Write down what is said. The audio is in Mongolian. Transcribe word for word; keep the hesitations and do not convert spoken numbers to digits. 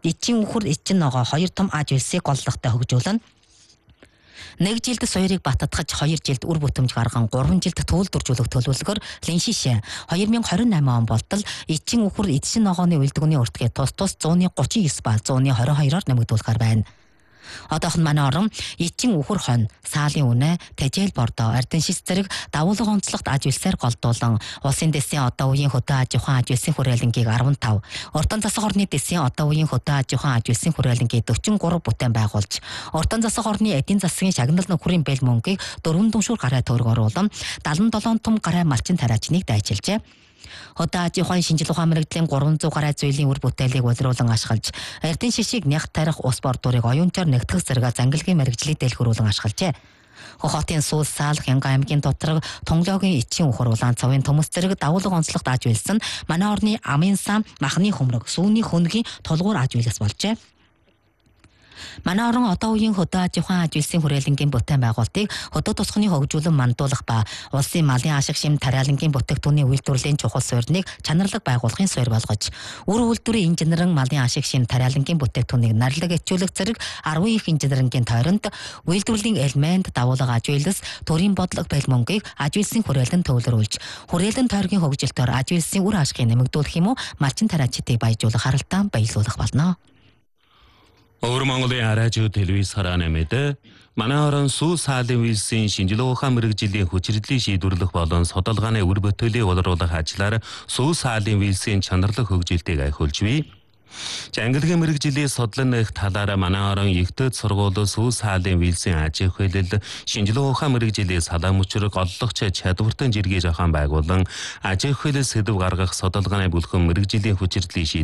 эцсийн үхэр эцсийн ногоо хоёр том аж үйлсийг голлогтой хөгжүүлнэ. Нэг жилд соёрыг баттгаж хоёр жилд үр бүтэмж гарган гурван жилд түүлдүржүүлэх төлөвлөгөөр Линшишэ две тысячи двадцать восемь он болтол эцсийн үхэр эцсийн ногооны үлдгэний уртгийг тус тус one thirty-nine ба one twenty-two-оор нэмэгдүүлэхээр байна. Одоохон манай орон эцсийн үхэр хонь, саалын үнэ, тэжээл бордоо, ардын шис зэрэг давуулга онцлогт аж үйлсээр голдуулан улсын дэсийн одоо үеийн хөдөө аж ахуйн аж үйлсийн хүрээлэнгийг fifteen, уртан засаг орны дэсийн одоо үеийн хөдөө аж ахуйн аж үйлсийн хүрээлэнгийг forty-three бүтээн байгуулж, уртан засаг орны эдийн засгийн шагналын нөхрийн бэл мөнгийг дөрвөн думшуур гарай төгрөг оруулан seventy-seven том гарай малчин тариачныг дайчилжээ. Хөдөө аж ахуйн шинжилгээ ухаан мэргэжлийн three hundred гарай зүйлийн үр бүтээлийг улируулан ашиглаж, эрдэнэ шишийг нягт тарих ус бордуурыг оюунчаар нэгтгэх зэрэг зангилгийн мэргэжлийг дэлгэрүүлэн ашиглажээ. Хотын сүүл саал Хянган аймгийн доторг Тонглогийн эцсийн үхэр улаан цавын төмөс зэрэг давуулга онцлогт аж үйлсэн манай орны амын сан, махны хөмрөг, сүүний хөнгийн тулгуур аж үйлс болжээ. Манай орон одоо үеийн хөдөө аж ахуйн аж үйлсийн хүрээлэнгийн бүтээн байгуулалтыг хөдөө тусганы хөгжүүлэн мандуулах ба улсын малын ашиг шим тариалангийн бүтээгдэхүүний үйлдвэрлэлийн чухал суурьныг чанарлаг байгуулахын суурь болгож, үр үйлдвэрийн инженерэн малын ашиг шим тариалангийн бүтээгдэхүүнийг нарлаг эцүүлэх зэрэг ten их инженерингийн тойронд үйлдвэрлэлийн элемент, давуулга аж үйлс, төрийн бодлого бэл мөнгийг аж үйлсийн хүрээлэн төвлөрүүлж, хүрээлэн тойргийн хөгжилтөөр аж үйлсийн үр ашгийг нэмэгдүүлэх юм уу, малчин тариачдыг баяжуулах харалтаа баялуулах болно. Өвөр Монголын радио телевиз харааны мэдээ манай орон сүү саалын үйлсийн шинжилгээ ухаан мэргэжлийн хүчирдлийн шийдвэрлэх болон судалгааны үр бүтээлийг боловсруулах ажлаар сүү саалын үйлсийн чанарлаг хөгжилтийг ахиулж бий. Ангилгийн мэргэжлийн судлан нэх талаараа манай орон Егтэд сургууль сүү саалын үйлсийн аж ахуйлал шинжилгээ ухаан мэргэжлийн салаа мөчрөг оллогч чадвартан жиргэж ахаан байгуулан аж ахуйлал сэдв гаргах судалгааны бүлхэн мэргэжлийн хүчирдлийн